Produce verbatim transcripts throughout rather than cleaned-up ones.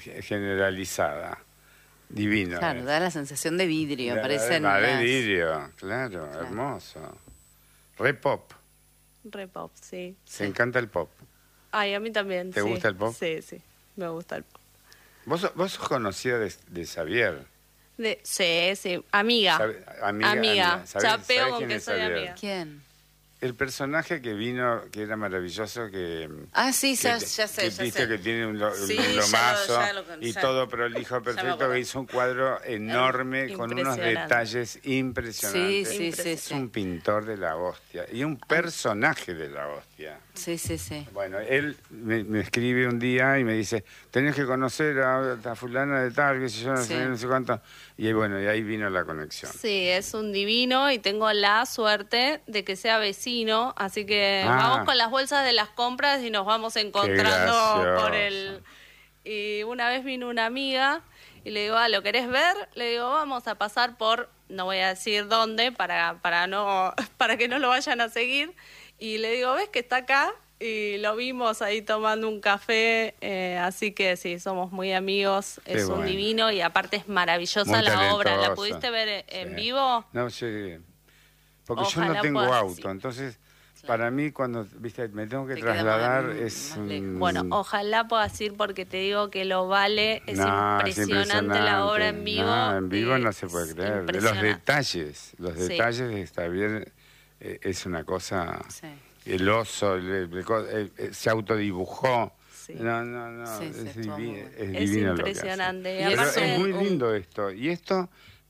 generalizada. Divino. Claro, es. da la sensación de vidrio, La- parecen la- de las- vidrio, claro, Claro. hermoso. Re pop. Re pop, sí. Te encanta el pop. Ay, a mí también, ¿Te sí. gusta el pop? Sí, sí, me gusta el pop. Vos, sos- vos sos conocida de, de Xavier. De, sí, sí, amiga. Sabe- amiga, amiga. amiga. ¿Sabés- Chapeo sabés con quién que es soy Xavier? amiga. ¿Quién? El personaje que vino, que era maravilloso, que... Ah, sí, que ya, te- ya sé, que ya viste sé. que tiene un, lo- Sí, un ya lo- lomazo ya lo con- y ya- todo prolijo, ya me perfecto, acuerdo. que hizo un cuadro enorme con unos Impresionante. detalles impresionantes. Sí, sí, sí, Es sí. un pintor de la hostia y un personaje de la hostia. Sí, sí, sí. Bueno, él me, me escribe un día y me dice, tenés que conocer a, a fulana de tal, que sé yo, no Sí. sé, no sé cuánto. Y bueno, y ahí vino la conexión. Sí, es un divino y tengo la suerte de que sea vecino, así que Ah. vamos con las bolsas de las compras y nos vamos encontrando gracioso. por el... Y una vez vino una amiga y le digo, ah, ¿lo querés ver? Le digo, vamos a pasar por, no voy a decir dónde, para, para, no, para que no lo vayan a seguir. Y le digo, ¿ves que está acá? Y lo vimos ahí tomando un café, eh, así que sí, somos muy amigos, Qué es un bueno. divino y aparte es maravillosa Muy la obra. ¿La talentoso. pudiste ver en Sí. vivo? No sé, porque yo Ojalá no tengo puedas, auto, sí. entonces para mí cuando viste me tengo que Te queda trasladar más- es más un- lejos. Bueno, ojalá puedas ir porque te digo que lo vale, es No, es impresionante la obra en impresionante. vivo. No, en vivo no es se puede creer. Los impresionante. detalles, los Sí. detalles de Xavier eh, es una cosa. Sí. El oso, el- el co- el- el- se autodibujó. Sí. No, no, no, Sí, sí, es, estuvo divi- muy bueno. es Es divino lo que hace. impresionante. Y Pero aparte es muy un- lindo esto. ¿Y esto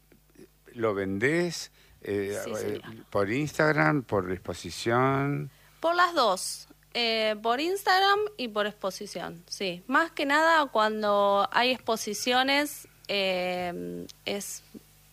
lo vendés eh, Sí, eh, señor. por Instagram, por exposición? Por las dos, eh, por Instagram y por exposición, sí. Más que nada cuando hay exposiciones eh, es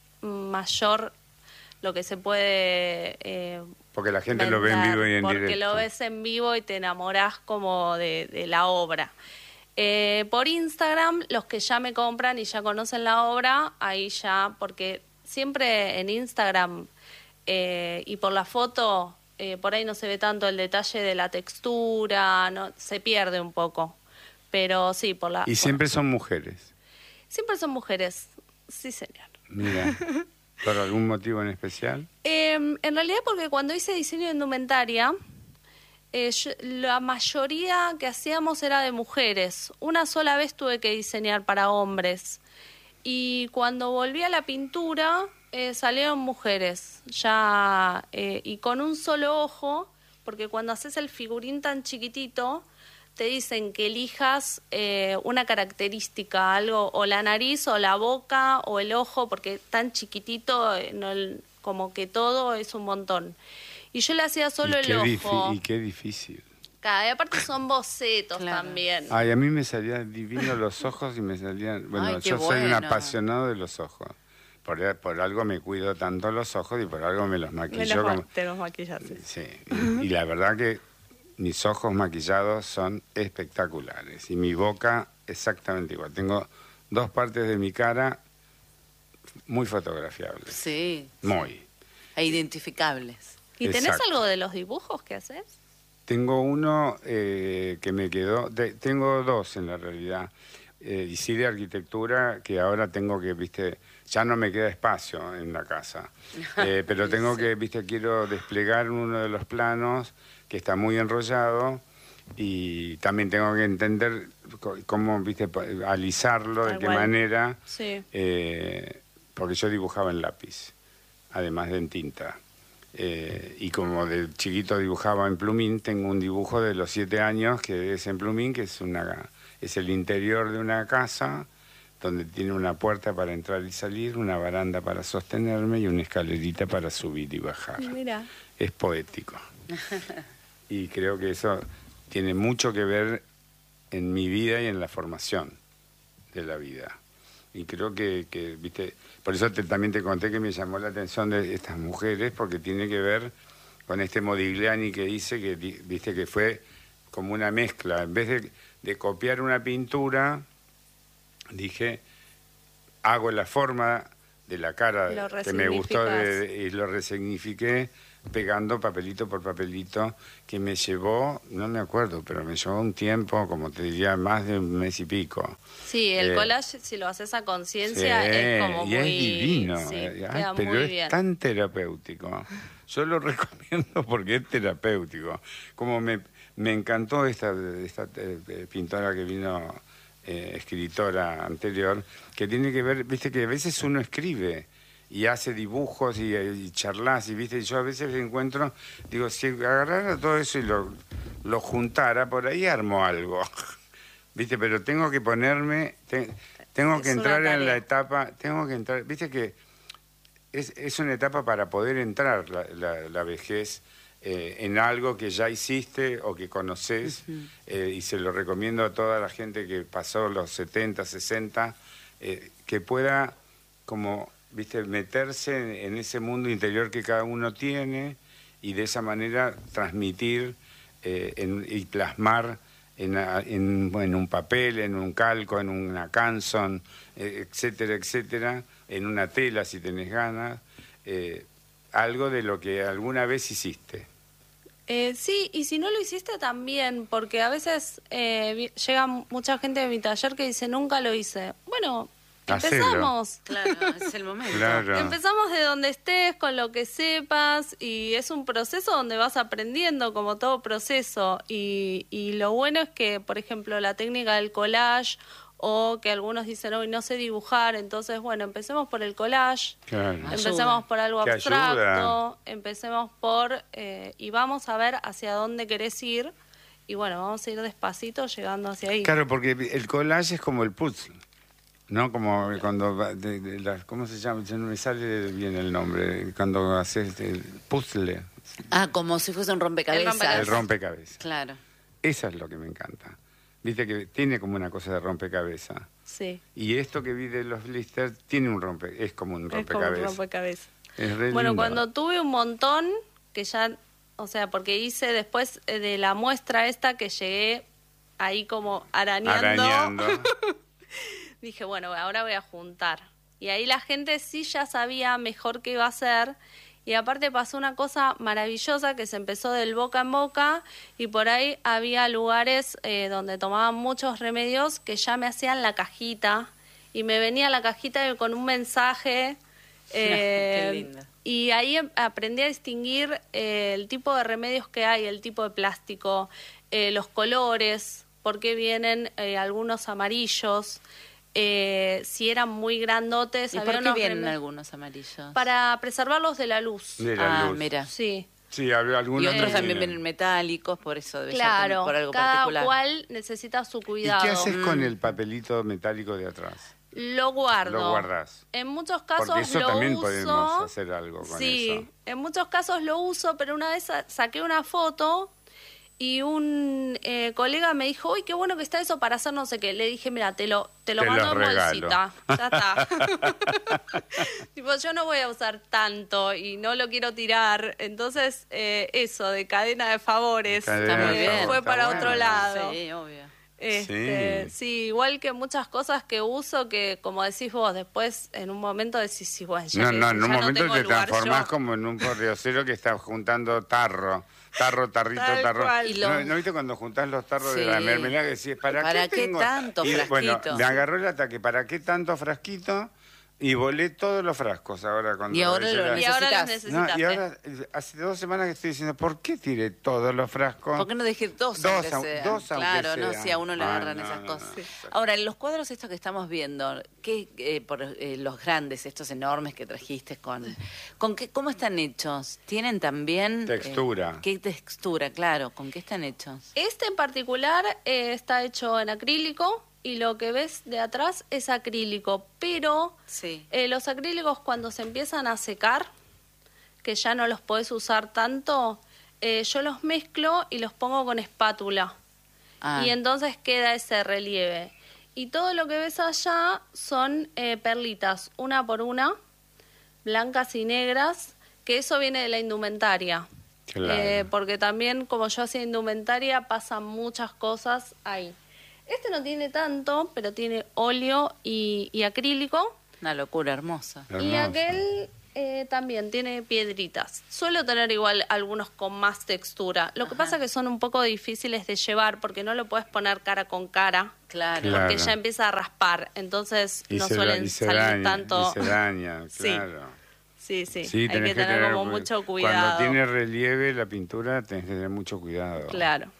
mayor lo que se puede eh, Porque la gente lo ve en vender, vivo y en porque directo. lo ves en vivo y te enamorás como de, de la obra. Eh, por Instagram, los que ya me compran y ya conocen la obra, ahí ya, porque siempre en Instagram eh, y por la foto, eh, por ahí no se ve tanto el detalle de la textura, no se pierde un poco. Pero sí, por la... Y siempre son mujeres. Siempre son mujeres, sí señor. Mira, ¿por algún motivo en especial? Eh, en realidad porque cuando hice diseño de indumentaria, eh, yo- la mayoría que hacíamos era de mujeres. Una sola vez tuve que diseñar para hombres. Y cuando volví a la pintura, eh, salieron mujeres, ya eh, y con un solo ojo, porque cuando haces el figurín tan chiquitito, te dicen que elijas eh, una característica, algo, o la nariz, o la boca, o el ojo, porque tan chiquitito, eh, no, el- como que todo es un montón. Y yo le hacía solo y, el qué ojo. difi- y qué difícil. Claro, y aparte son bocetos Claro. también. Ay, a mí me salían divinos los ojos y me salían... Bueno, Ay, qué yo soy un bueno. apasionado de los ojos. Por, por algo me cuido tanto los ojos y por algo me los Me maquillo. los ma- como- te los maquillas, sí. Sí, y, y la verdad que mis ojos maquillados son espectaculares y mi boca exactamente igual. Tengo dos partes de mi cara muy fotografiables. Sí. Muy. E identificables. ¿Y tenés Exacto. algo de los dibujos que haces? Tengo uno eh, que me quedó, de- tengo dos en la realidad, eh, y sí de arquitectura, que ahora tengo que, viste, ya no me queda espacio en la casa, Eh, pero tengo Sí. que, viste, quiero desplegar uno de los planos que está muy enrollado y también tengo que entender co- cómo, viste, pa- alisarlo, de Tal qué cual. manera, Sí. eh, porque yo dibujaba en lápiz, además de en tinta. Eh, y como de chiquito dibujaba en plumín, tengo un dibujo de los siete años que es en plumín, que es una es el interior de una casa donde tiene una puerta para entrar y salir, una baranda para sostenerme y una escalerita para subir y bajar. Mira. Es poético. Y creo que eso tiene mucho que ver en mi vida y en la formación de la vida. Y creo que, que viste, por eso te- también te conté que me llamó la atención de estas mujeres, porque tiene que ver con este Modigliani que dice que, di- viste, que fue como una mezcla. En vez de, de copiar una pintura, dije, hago la forma de la cara Lo que me gustó de- resignificás. y lo resignifiqué pegando papelito por papelito, que me llevó, no me acuerdo, pero me llevó un tiempo, como te diría, más de un mes y pico. Sí, el Eh, collage, si lo haces a conciencia, sí, es como y muy... es divino, sí, eh, ay, queda pero muy es bien. tan terapéutico. Yo lo recomiendo porque es terapéutico. Como me, me encantó esta, esta eh, pintora que vino, eh, escritora anterior, que tiene que ver, viste que a veces uno escribe y hace dibujos y, y charlas, y viste, yo a veces encuentro, digo, si agarrara todo eso y lo, lo juntara, por ahí armo algo. Viste, pero tengo que ponerme, te- tengo Es que una entrar en la tarea. etapa, tengo que entrar, viste que es, es una etapa para poder entrar la, la, la vejez eh, en algo que ya hiciste o que conoces, eh, y se lo recomiendo a toda la gente que pasó los setenta, sesenta, eh, que pueda como, viste, meterse en, en ese mundo interior que cada uno tiene y de esa manera transmitir eh, en- y plasmar en, a- en, bueno, en un papel, en un calco, en una canción, eh, etcétera, etcétera, en una tela si tenés ganas, eh, algo de lo que alguna vez hiciste. Eh, sí, y si no lo hiciste también, porque a veces eh, vi- llega mucha gente de mi taller que dice, nunca lo hice. Bueno, Hacelo. empezamos. Claro, es el momento. Claro. Empezamos de donde estés, con lo que sepas, y es un proceso donde vas aprendiendo, como todo proceso. Y, y lo bueno es que, por ejemplo, la técnica del collage, o que algunos dicen, hoy no sé dibujar, entonces, bueno, empecemos por el collage, Claro. Ayuda. empecemos por algo Que abstracto, empecemos por, eh, y vamos a ver hacia dónde querés ir, y bueno, vamos a ir despacito llegando hacia ahí. Claro, porque el collage es como el puzzle, ¿no? Como cuando, va- de- de las- ¿cómo se llama? Ya no me sale bien el nombre, cuando haces el puzzle, Ah, como si fuese un rompecabezas. El rompecabezas. el rompecabezas. Claro. Eso es lo que me encanta. Viste que tiene como una cosa de rompecabezas. Sí, Y esto que vi de los blisters tiene un rompe, es como un es como un rompecabezas. rompecabezas. Es re Bueno, lindo. cuando tuve un montón, que ya, o sea, porque hice después eh, de la muestra esta que llegué ahí como arañando, Arañando. dije, bueno, ahora voy a juntar. Y ahí la gente sí ya sabía mejor qué iba a hacer. Y aparte pasó una cosa maravillosa que se empezó del boca en boca y por ahí había lugares eh, donde tomaban muchos remedios que ya me hacían la cajita y me venía la cajita con un mensaje. eh, Qué lindo. Y ahí em- aprendí a distinguir eh, el tipo de remedios que hay, el tipo de plástico, eh, los colores, por qué vienen eh, algunos amarillos, eh, si eran muy grandotes. ¿Y había por qué unos vienen reme- algunos amarillos? Para preservarlos de la luz. De la Ah, luz. mira. Sí, Sí, había algunos Y que otros también vienen. vienen metálicos, por eso debe ser claro, por algo cada particular. cual necesita su ¿Y cuidado. qué haces con Mm. el papelito metálico de atrás? Lo guardo. Lo guardás. En muchos casos Porque eso lo también uso. podemos hacer algo con sí, eso. en muchos casos lo uso, pero una vez sa- saqué una foto y un eh, colega me dijo, uy, qué bueno que está eso para hacer no sé qué. Le dije, mira, te lo, te lo Te mando los en regalo. bolsita. Ya está. Tipo, yo no voy a usar tanto y no lo quiero tirar. Entonces, eh, eso, de cadena de favores, Cadena Está muy eh, bien. fue Está para bueno. otro lado. Sí, obvio. Este, Sí. sí. igual que muchas cosas que uso que, como decís vos, después en un momento decís, sí, bueno, ya No, que- no, en ya un momento tengo te lugar transformás yo. como en un pordiosero que está juntando tarro, tarro, tarrito, Tal tarro. cual. Y lo- ¿No, ¿no viste cuando juntás los tarros de Sí. la mermelada que decís, ¿para, ¿Para qué, qué tengo? tanto Y, bueno, frasquito? me agarró el ataque, ¿para qué tanto frasquito? Y volé todos los frascos ahora cuando Y ahora hice lo la- Y ahora los necesitas. No, necesitaste. y ahora eh, hace dos semanas que estoy diciendo, ¿por qué tiré todos los frascos? ¿Por qué no dejé dos, Dos, aunque au- sean? dos, aunque Claro, no, sean. si a uno le Ay, agarran no, esas no, cosas. no. Ahora, en los cuadros estos que estamos viendo, ¿qué, eh, por eh, los grandes, estos enormes que trajiste, con, con qué, ¿cómo están hechos? ¿Tienen también... eh, Textura. ¿Qué textura, claro? ¿Con qué están hechos? Este en particular eh, está hecho en acrílico y lo que ves de atrás es acrílico, pero Sí. eh, los acrílicos cuando se empiezan a secar, que ya no los podés usar tanto, eh, yo los mezclo y los pongo con espátula. Ah, Y entonces queda ese relieve. Y todo lo que ves allá son eh, perlitas, una por una, blancas y negras, que eso viene de la indumentaria. Claro. Eh, porque también, como yo hacía indumentaria, pasan muchas cosas ahí. Este no tiene tanto, pero tiene óleo y, y acrílico. una locura hermosa. Y Hermoso. aquel eh, también tiene piedritas. Suelo tener igual algunos con más textura. Lo que Ajá. pasa es que son un poco difíciles de llevar porque no lo puedes poner cara con cara. Claro. Claro. Porque ya empieza a raspar, entonces Y no se, suelen y se salir daña, tanto. Y se daña, Sí. claro. Sí, sí, Sí, hay tenés que tener como cu- mucho Cuando cuidado. tiene relieve la pintura tenés que tener mucho cuidado. Claro.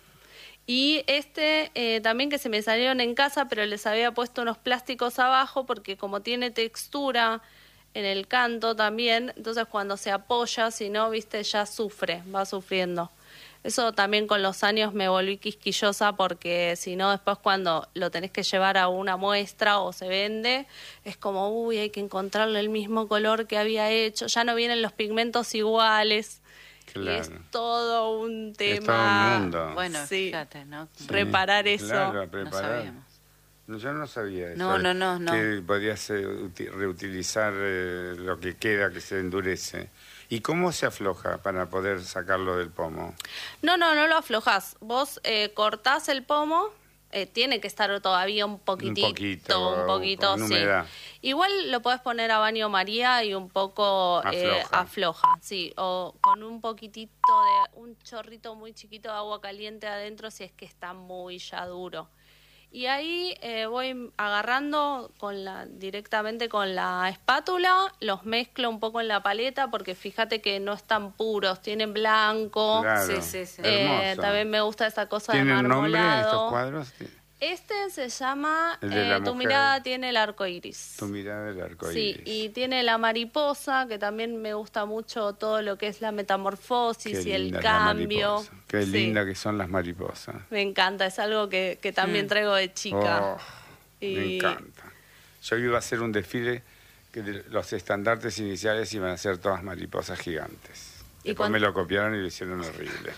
Y este eh, también que se me salieron en casa, pero les había puesto unos plásticos abajo porque como tiene textura en el canto también, entonces cuando se apoya, si no, viste, ya sufre, va sufriendo. Eso también con los años me volví quisquillosa porque si no, después cuando lo tenés que llevar a una muestra o se vende, es como, uy, hay que encontrarle el mismo color que había hecho, ya no vienen los pigmentos iguales. Claro. Y es todo un tema. Es todo un mundo. Bueno, Sí. fíjate, ¿no? Sí, Reparar eso. Claro, No preparar. sabíamos. No, yo no sabía eso. No, no, no, no. Que podías eh, uti- reutilizar eh, lo que queda, que se endurece. ¿Y cómo se afloja para poder sacarlo del pomo? No, no, no lo aflojás. Vos eh, cortás el pomo, eh, tiene que estar todavía un poquitito, un poquito, poquito, con sí. humedad. Igual lo podés poner a baño María y un poco eh, Afloja. afloja, sí, o con un poquitito de, un chorrito muy chiquito de agua caliente adentro si es que está muy ya duro. Y ahí eh, voy agarrando con la, directamente con la espátula, los mezclo un poco en la paleta porque fíjate que no están puros, tienen blanco. Claro. Sí, sí, sí. Eh, Hermoso. también me gusta esa cosa de ¿Tienen nombre marmolado. estos cuadros? Este se llama El de eh, la Tu mujer. mirada tiene el arco iris. Tu mirada del arco Sí, iris. y tiene la mariposa, que también me gusta mucho todo lo que es la metamorfosis Qué y el linda es la cambio. mariposa. Qué Sí, linda que son las mariposas. me encanta, es algo que, que también traigo de chica. Oh, Me Y- encanta. Yo iba a hacer un desfile que de- los estandartes iniciales iban a ser todas mariposas gigantes. ¿Y Después cuán- me lo copiaron y lo hicieron horrible.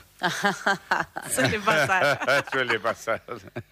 Suele pasar. Suele pasar.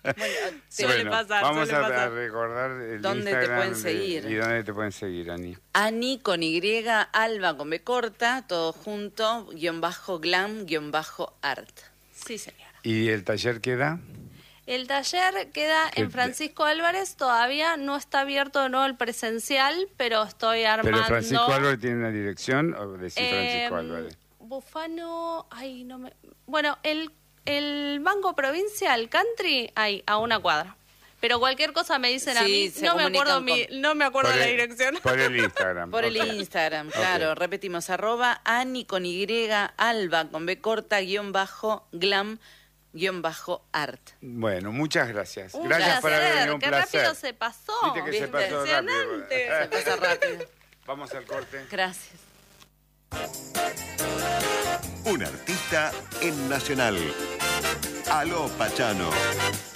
Suele Bueno, pasar, vamos suele a, a pasar. recordar el ¿Dónde te Instagram pueden de- seguir? ¿Y dónde te pueden seguir, Ani? Ani con Y, Alba con B corta, todo junto, guión bajo glam, guión bajo art. Sí, señora. ¿Y el taller queda? El taller queda Que- en Francisco Álvarez, todavía no está abierto de nuevo el presencial, pero estoy armando. ¿Pero Francisco Álvarez tiene una dirección o decís Francisco Eh, Álvarez? Bufano, ay, no me... Bueno, el, el Banco Provincial Country, ahí, a una cuadra. Pero cualquier cosa me dicen a Sí, mí, se no me comunican acuerdo mi, con- no me acuerdo Por la el- dirección. Por el Instagram. Por el ok. Instagram, Ok. claro. Repetimos, arroba Ani con Y, Alba con B corta, guión bajo glam, guión bajo art. Bueno, muchas gracias. Un gracias por haber placer, venido, un qué placer. rápido se pasó. Viste que se ¿viste? pasó Impresionante. rápido. Se pasa rápido. Vamos al corte. Gracias. Un artista en Nacional. Aló Pachano.